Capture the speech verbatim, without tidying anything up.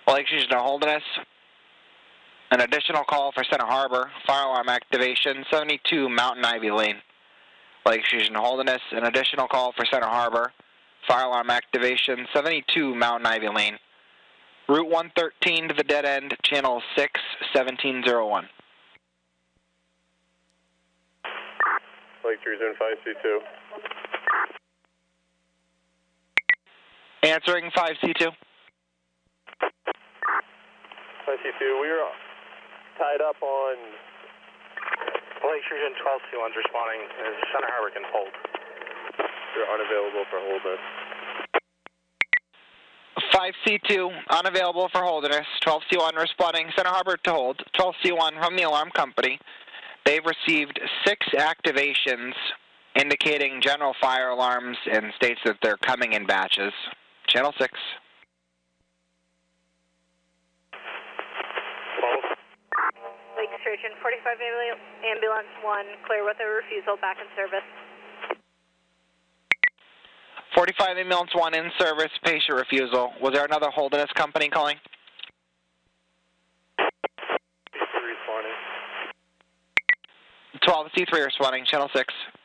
Lake Station to Holderness. An additional call for Center Harbor. Fire alarm activation, seventy-two Mountain Ivy Lane. Lake Station to Holderness. An additional call for Center Harbor. Fire alarm activation, seventy-two Mountain Ivy Lane. Route one thirteen to the dead end, channel six, seventeen oh one. Lake Tree Zone five C two. Answering five C two. five C two, we are tied up on Lake Tree Zone twelve C one's responding. Center Harbor can hold. You're unavailable for Holderness. five C two, unavailable for Holderness. twelve C one responding, Center Harbor to hold. twelve C one from the alarm company. They've received six activations indicating general fire alarms and states that they're coming in batches. Channel six. Lake Station, forty-five Ambulance one, clear with a refusal, back in service. forty-five Ambulance one in service, patient refusal. Was there another Holderness company calling? responding. twelve C three responding, channel six.